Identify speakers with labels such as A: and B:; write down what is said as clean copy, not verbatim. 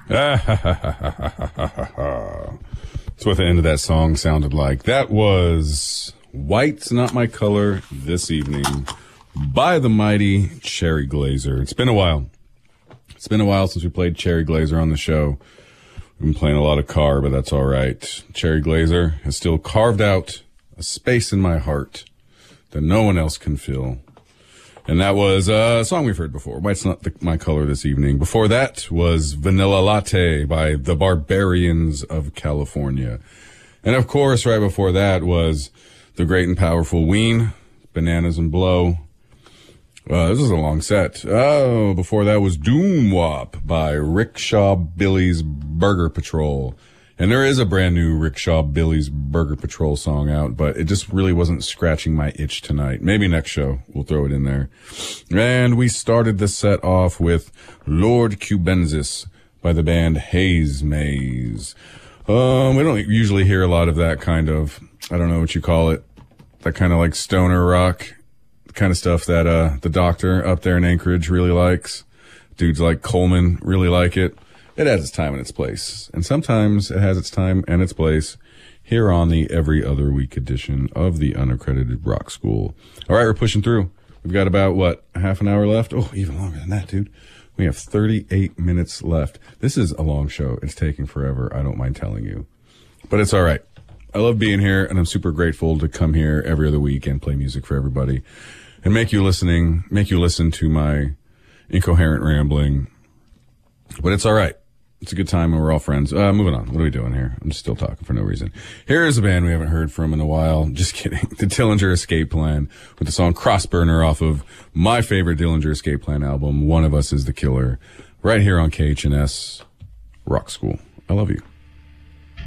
A: That's what the end of that song sounded like. That was White's Not My Color This Evening by the mighty Cherry Glazerr. It's been a while. It's been a while since we played Cherry Glazerr on the show. We've been playing a lot of Carr, but that's all right. Cherry Glazerr has still carved out a space in my heart that no one else can fill. And that was a song we've heard before, White's Not My Color This Evening. Before that was Vanilla Latte by the Barbarians of California. And of course, right before that was the great and powerful Ween, Bananas and Blow. This is a long set. Oh, before that was Doom Wop by Rickshaw Billy's Burger Patrol. And there is a brand new Rickshaw Billy's Burger Patrol song out, but it just really wasn't scratching my itch tonight. Maybe next show we'll throw it in there. And we started the set off with Lord Cubensis by the band Haze Maze. We don't usually hear a lot of that kind of, I don't know what you call it, that kind of like stoner rock kind of stuff that the Doctor up there in Anchorage really likes. Dudes like Coleman really like it. It has its time and its place. And sometimes it has its time and its place here on the every other week edition of the Unaccredited Rock School. All right, we're pushing through. We've got about, a half an hour left? Oh, even longer than that, dude. We have 38 minutes left. This is a long show. It's taking forever. I don't mind telling you. But it's all right. I love being here, and I'm super grateful to come here every other week and play music for everybody and make you listen to my incoherent rambling. But it's all right. It's a good time and we're all friends. Moving on. What are we doing here? I'm just still talking for no reason. Here is a band we haven't heard from in a while. Just kidding. The Dillinger Escape Plan with the song Crossburner off of my favorite Dillinger Escape Plan album, One of Us is the Killer, right here on KHNS Rock School. I love you.